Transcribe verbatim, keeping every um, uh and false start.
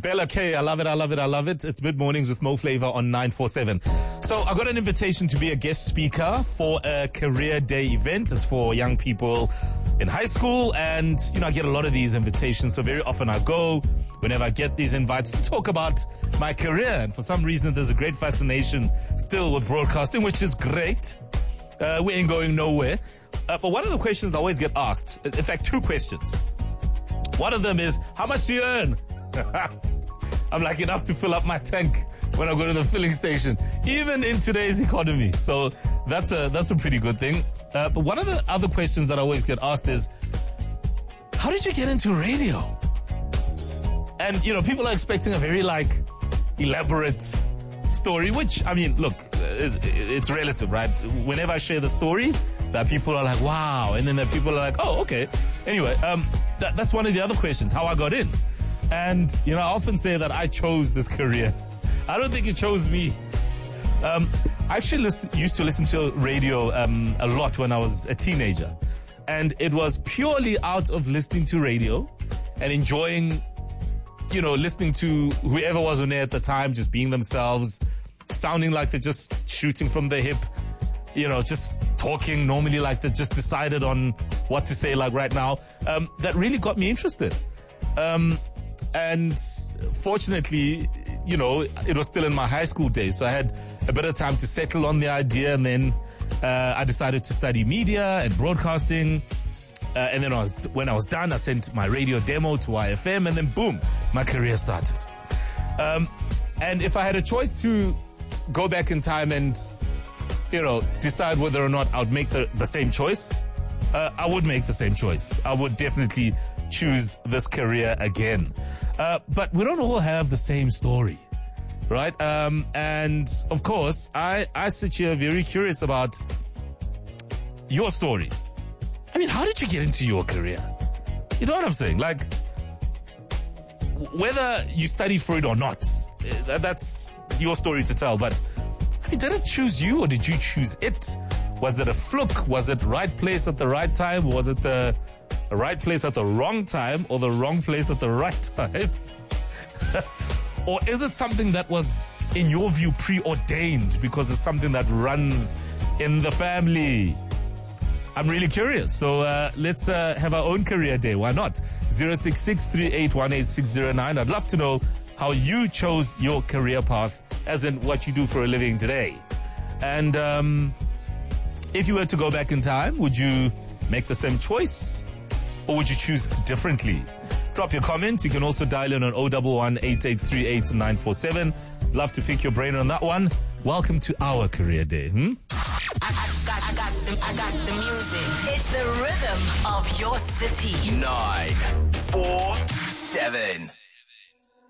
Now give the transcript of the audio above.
Bella K, I love it, I love it, I love it. It's Mid Mornings with Mo Flavor on nine four seven. So I got an invitation to be a guest speaker for a career day event. It's for young people in high school, and you know, I get a lot of these invitations, so very often I go whenever I get these invites to talk about my career. And for some reason, there's a great fascination still with broadcasting, which is great. Uh, we ain't going nowhere. Uh, but one of the questions I always get asked, in fact, two questions. One of them is, how much do you earn? I'm like, enough to fill up my tank when I go to the filling station, even in today's economy. So that's a that's a pretty good thing. Uh, but one of the other questions that I always get asked is, how did you get into radio? And, you know, people are expecting a very, like, elaborate story, which, I mean, look, it, it's relative, right? Whenever I share the story, that people are like, wow. And then the people are like, oh, okay. Anyway, um, that, that's one of the other questions, how I got in. And, you know, I often say that I chose this career. I don't think it chose me. Um, I actually listen, used to listen to radio um, a lot when I was a teenager. And it was purely out of listening to radio and enjoying, you know, listening to whoever was on air at the time, just being themselves, sounding like they're just shooting from the hip, you know, just talking normally like they just decided on what to say like right now. Um, that really got me interested. Um, and fortunately, you know, it was still in my high school days, so I had a bit of time to settle on the idea, and then uh, I decided to study media and broadcasting. Uh, and then I was, when I was done, I sent my radio demo to Y F M, and then boom, my career started. Um, and if I had a choice to go back in time and, you know, decide whether or not I would make the, the same choice, uh, I would make the same choice. I would definitely choose this career again. Uh, but we don't all have the same story, right? Um, and of course, I, I sit here very curious about your story. I mean, how did you get into your career? You know what I'm saying? Like, whether you studied for it or not, that's your story to tell. But, I mean, did it choose you or did you choose it? Was it a fluke? Was it right place at the right time? Was it the right place at the wrong time or the wrong place at the right time? Or is it something that was, in your view, preordained because it's something that runs in the family? I'm really curious. So uh, let's uh, have our own career day. Why not? zero six six, three eight one, eight six zero nine. I'd love to know how you chose your career path, as in what you do for a living today. And um, if you were to go back in time, would you make the same choice or would you choose differently? Drop your comment. You can also dial in on zero one one, eight eight three eight, nine four seven. Love to pick your brain on that one. Welcome to our career day. Hmm? I, I, got, I, got the, I got the music. It's the rhythm of your city. nine four seven.